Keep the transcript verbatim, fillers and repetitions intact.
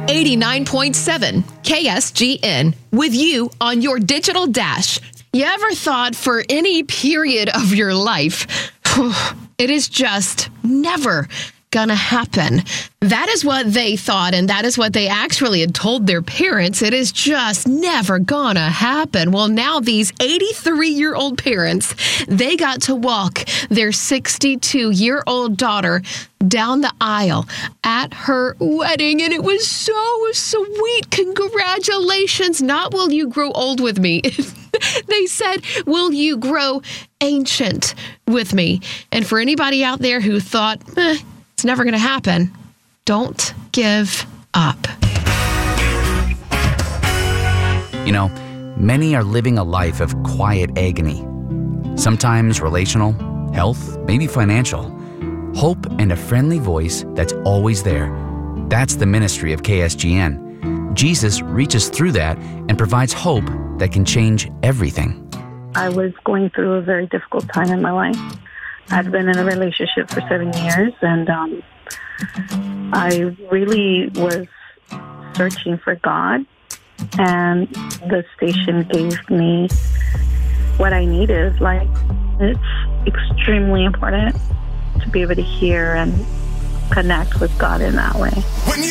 eighty-nine point seven K S G N, with you on your digital dash. You ever thought for any period of your life, it is just never gonna happen? That is what they thought, and that is what they actually had told their parents. It is just never gonna happen. Well, now these eighty-three-year-old parents, they got to walk their sixty-two-year-old daughter down the aisle at her wedding, and it was so sweet. Congratulations. Not will you grow old with me. They said, will you grow ancient with me? And for anybody out there who thought, eh, it's never going to happen, don't give up. You know, many are living a life of quiet agony. Sometimes relational, health, maybe financial. Hope and a friendly voice that's always there. That's the ministry of K S G N. Jesus reaches through that and provides hope that can change everything. I was going through a very difficult time in my life. I'd been in a relationship for seven years, and um, I really was searching for God, and the station gave me what I needed. Like, it's extremely important to be able to hear and connect with God in that way.